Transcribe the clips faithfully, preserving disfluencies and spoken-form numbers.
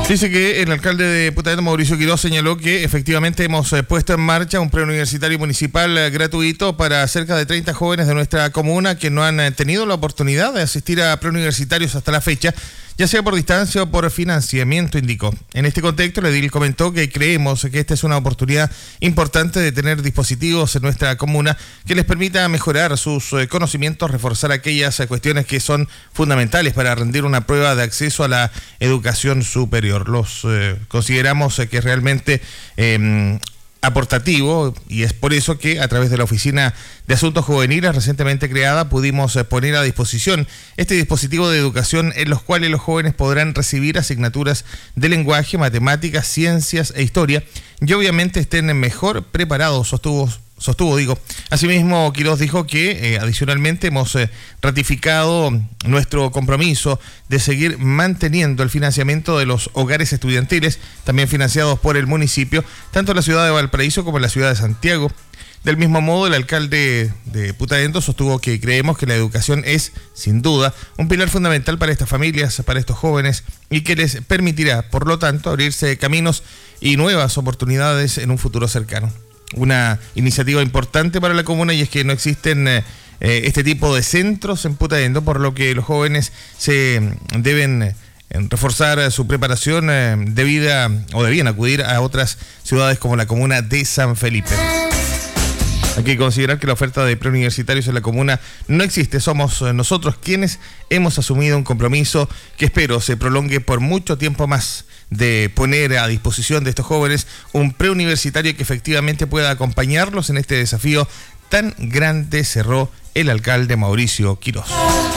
Dice que el alcalde de Putaendo, Mauricio Quiroz, señaló que efectivamente hemos eh, puesto en marcha un preuniversitario municipal eh, gratuito para cerca de treinta jóvenes de nuestra comuna que no han eh, tenido la oportunidad de asistir a preuniversitarios hasta la fecha, ya sea por distancia o por financiamiento, indicó. En este contexto, el edil comentó que creemos que esta es una oportunidad importante de tener dispositivos en nuestra comuna que les permita mejorar sus eh, conocimientos, reforzar aquellas eh, cuestiones que son fundamentales para rendir una prueba de acceso a la educación superior. Los eh, consideramos eh, que es realmente eh, aportativo y es por eso que a través de la Oficina de Asuntos Juveniles recientemente creada pudimos eh, poner a disposición este dispositivo de educación en los cuales los jóvenes podrán recibir asignaturas de lenguaje, matemáticas, ciencias e historia y obviamente estén mejor preparados, sostuvo Sostuvo, digo. Asimismo, Quiroz dijo que eh, adicionalmente hemos eh, ratificado nuestro compromiso de seguir manteniendo el financiamiento de los hogares estudiantiles, también financiados por el municipio, tanto en la ciudad de Valparaíso como en la ciudad de Santiago. Del mismo modo, el alcalde de Putaendo sostuvo que creemos que la educación es, sin duda, un pilar fundamental para estas familias, para estos jóvenes, y que les permitirá, por lo tanto, abrirse caminos y nuevas oportunidades en un futuro cercano. Una iniciativa importante para la comuna y es que no existen eh, este tipo de centros en Putaendo, por lo que los jóvenes se deben eh, reforzar su preparación eh, debida o debían acudir a otras ciudades como la comuna de San Felipe. Hay que considerar que la oferta de preuniversitarios en la comuna no existe. Somos nosotros quienes hemos asumido un compromiso que espero se prolongue por mucho tiempo más, de poner a disposición de estos jóvenes un preuniversitario que efectivamente pueda acompañarlos en este desafío tan grande, cerró el alcalde Mauricio Quiroz.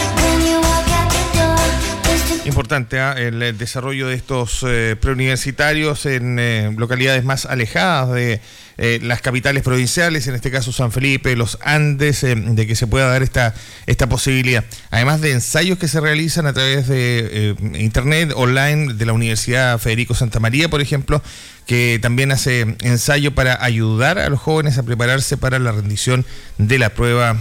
Importante ¿eh? el desarrollo de estos eh, preuniversitarios en eh, localidades más alejadas de eh, las capitales provinciales, en este caso San Felipe, los Andes, eh, de que se pueda dar esta, esta posibilidad. Además de ensayos que se realizan a través de eh, internet, online, de la Universidad Federico Santa María, por ejemplo, que también hace ensayo para ayudar a los jóvenes a prepararse para la rendición de la prueba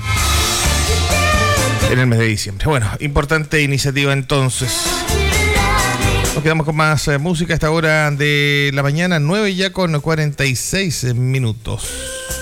en el mes de diciembre. Bueno, importante iniciativa entonces. Nos quedamos con más eh, música a esta hora de la mañana, nueve ya con cuarenta y seis minutos.